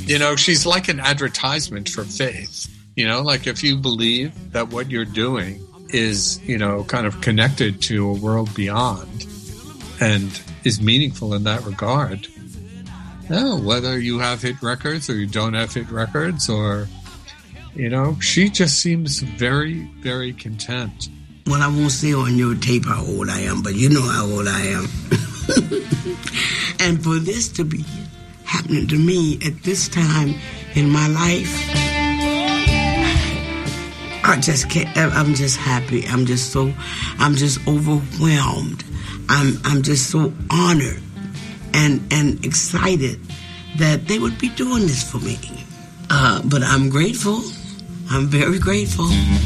You know, she's like an advertisement for faith. You know, like if you believe that what you're doing is, you know, kind of connected to a world beyond and is meaningful in that regard, whether you have hit records or you don't have hit records, or, you know, she just seems very, very content. Well, I won't say on your tape how old I am, but you know how old I am. And for this to be happening to me at this time in my life, I just can't. I'm just happy. I'm just overwhelmed. I'm just so honored and excited that they would be doing this for me. But I'm grateful. I'm very grateful.